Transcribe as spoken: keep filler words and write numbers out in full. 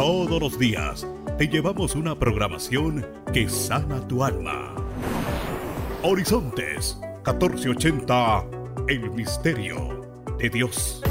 Todos los días te llevamos una programación que sana tu alma. Horizontes catorce ochenta, el misterio de Dios.